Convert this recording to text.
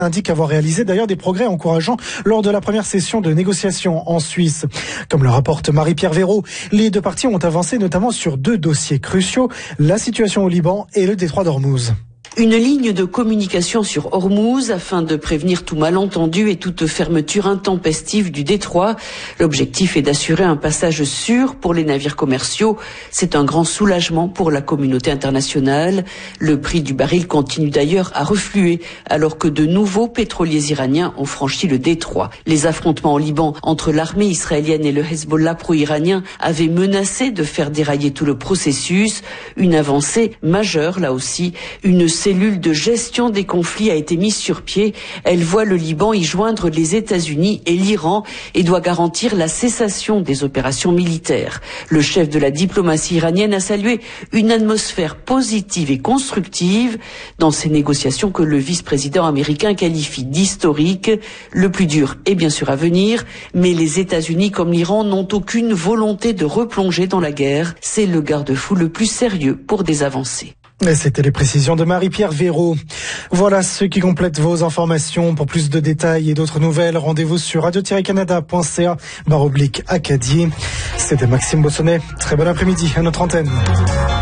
indique avoir réalisé d'ailleurs des progrès encourageants lors de la première session de négociation en Suisse. Comme le rapporte Marie-Pierre Véraud, les deux parties ont avancé notamment sur deux dossiers cruciaux, la situation au Liban et le détroit d'Ormuz. Une ligne de communication sur Ormuz afin de prévenir tout malentendu et toute fermeture intempestive du détroit. L'objectif est d'assurer un passage sûr pour les navires commerciaux. C'est un grand soulagement pour la communauté internationale. Le prix du baril continue d'ailleurs à refluer alors que de nouveaux pétroliers iraniens ont franchi le détroit. Les affrontements au Liban entre l'armée israélienne et le Hezbollah pro-iranien avaient menacé de faire dérailler tout le processus. Une avancée majeure là aussi. Une cellule de gestion des conflits a été mise sur pied. Elle voit le Liban y joindre les États-Unis et l'Iran et doit garantir la cessation des opérations militaires. Le chef de la diplomatie iranienne a salué une atmosphère positive et constructive dans ces négociations que le vice-président américain qualifie d'historiques. Le plus dur est bien sûr à venir, mais les États-Unis comme l'Iran n'ont aucune volonté de replonger dans la guerre. C'est le garde-fou le plus sérieux pour des avancées. Et c'était les précisions de Marie-Pierre Véraud. Voilà ce qui complète vos informations. Pour plus de détails et d'autres nouvelles, rendez-vous sur radio-canada.ca/Acadie. C'était Maxime Bossonnet. Très bon après-midi à notre antenne.